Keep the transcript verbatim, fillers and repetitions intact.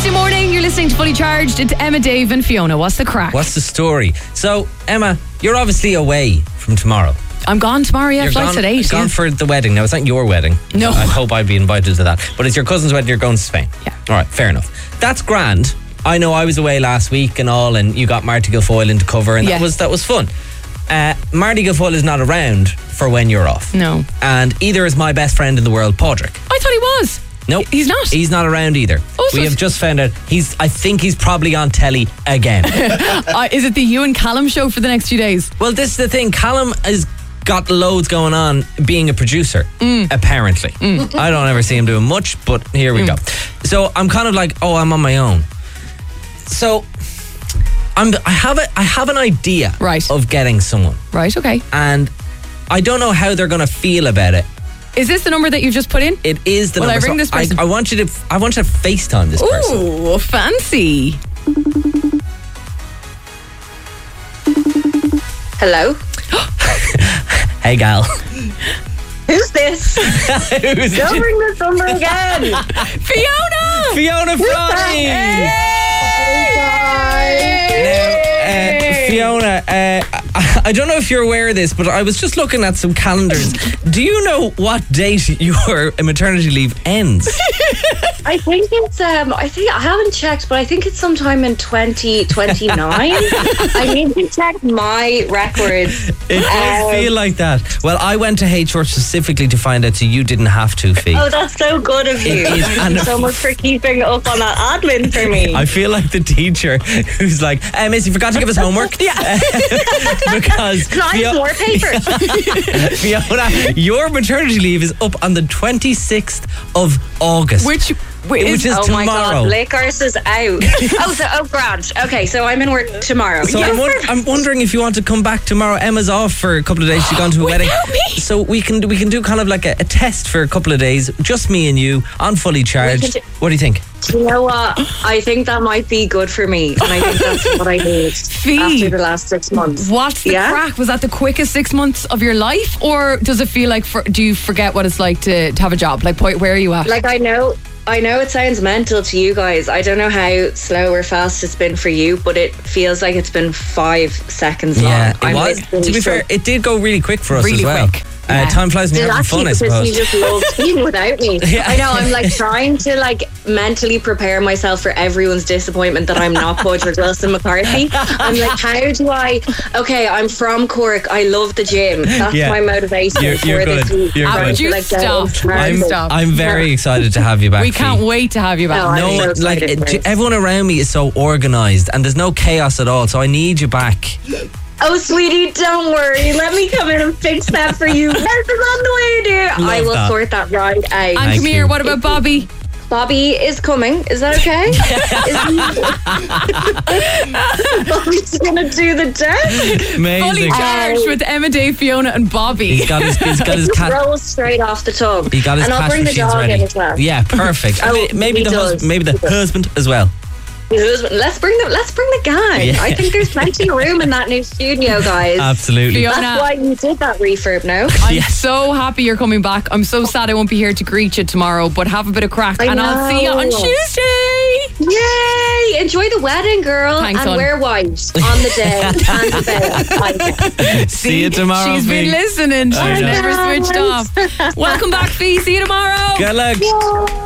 Thursday morning, you're listening to Fully Charged. It's Emma, Dave and Fiona. What's the crack? What's the story? So, Emma, you're obviously away from tomorrow. I'm gone tomorrow, yeah. You're Flight's gone, at eight. gone Yeah. for the wedding. Now, it's not your wedding. No. I hope I'd be invited to that. But it's your cousin's wedding. You're going to Spain. Yeah. All right, fair enough. That's grand. I know I was away last week and all, and you got Marty Guilfoyle into cover, and Yeah. that was that was fun. Uh, Marty Guilfoyle is not around for when you're off. No. And either is my best friend in the world, Padraig. I thought he was. Nope. He's not? He's not around either. Oh, so we have it's- just found out he's, I think he's probably on telly again. Uh, is it the you and Callum show for the next few days? Well, this is the thing. Callum has got loads going on being a producer, apparently. I don't ever see him doing much, but here we go. So I'm kind of like, oh, I'm on my own. So I'm, I have a, I have an idea Right. of getting someone, Right, okay. and I don't know how they're going to feel about it. Is this the number that you've just put in? It is the Will I number. ring So this person? I, I want you to, I want you to FaceTime this person. Ooh, fancy. Hello? Hey, gal. Who's this? Who's Don't ring this number again. Fiona! Fiona Fry. Now, uh, Fiona, uh, I, I don't know if you're aware of this, but I was just looking at some calendars. Do you know what date your maternity leave ends? I think it's, um, I think, I haven't checked, but I think it's sometime in twenty twenty-nine. I need to check my records. It does Um, feel like that. Well, I went to H R specifically to find out so you didn't have to, Fee. Oh, that's so good of you. It is, Thank and- you so much for keeping up on that admin for me. I feel like the teacher who's like, uh, Miss, you forgot to give us homework. Yeah. Because Can I have Fio- more papers? Fiona, your maternity leave is up on the twenty-sixth of August. Which, which Which is Oh my tomorrow. God, Lakers is out. oh, so, oh, grand. Okay, so I'm in work tomorrow. So Yeah, I'm, won- perfect. I'm wondering if you want to come back tomorrow. Emma's off for a couple of days. She's gone to a wedding. Without me? So we can do, we can do kind of like a, a test for a couple of days, just me and you on Fully Charged. do- What do you think? You know what? I think that might be good for me, and I think that's what I need Fee. after the last six months. What's the Yeah? crack? Was that the quickest six months of your life? Or does it feel like, for, do you forget what it's like to, to have a job? Like, point, where are you at? Like, I know, I know it sounds mental to you guys. I don't know how slow or fast it's been for you, but it feels like it's been five seconds long. Yeah, it I'm was. literally To be so- fair, it did go really quick for us Really as well. quick. Uh, Yeah. time flies when Did you're having actually, fun, I because you suppose. just love being without me. Yeah. I know. I'm like trying to like mentally prepare myself for everyone's disappointment that I'm not Padraig Wilson McCarthy. I'm like, how do I? Okay, I'm from Cork. I love the gym. That's Yeah. my motivation You're- for you're this good. week. You're I'm good. Would to, you like, get stop? into Would you training. stop? I'm very excited to have you back. we Fee. can't wait to have you back. No, I'm No, so like excited it, for it. everyone around me is so organised, and there's no chaos at all. So I need you back. Oh, sweetie, don't worry. Let me come in and fix that for you. This is on the way, dear. Love I will that. sort that right out. And Thank come here, you. what about Bobby? Bobby is coming. Is that okay? is Bobby's gonna do the dance? Fully Amazing. Charged with Emma, Dave, Fiona and Bobby. He's got his, he's got his Just cat. rolls straight off the tongue. He got his and I'll cash bring the machines dog ready. in as well. Yeah, perfect. I Oh, mean, maybe he the does. hus- maybe the He does. husband as well. The husband. Let's bring the let's bring the gang. Yeah. I think there's plenty of room in that new studio, guys. Absolutely. Fiona. That's why you did that refurb now. I'm Yes. so happy you're coming back. I'm so sad I won't be here to greet you tomorrow, but have a bit of crack I and I'll see you on know. Tuesday. Yay! Enjoy the wedding, girl. Thanks, and hon. wear white on the day and the bed. See you tomorrow. She's been Fee. listening. She's I know. never switched off. Welcome back, Fee. See you tomorrow. Good luck. Bye.